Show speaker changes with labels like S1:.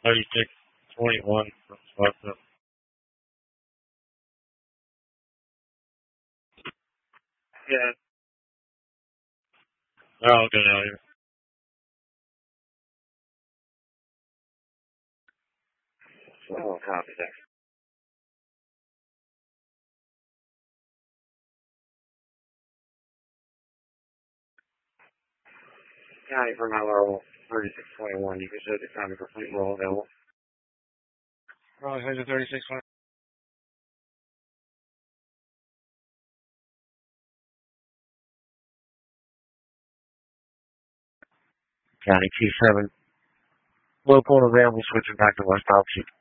S1: 3621 from Sparta. Yeah. Oh, good out here. Oh, copy that. County for my level 3621. You can show the time complete roll available. Raleigh, 3621. County 27. Local available, switching back to West Altitude.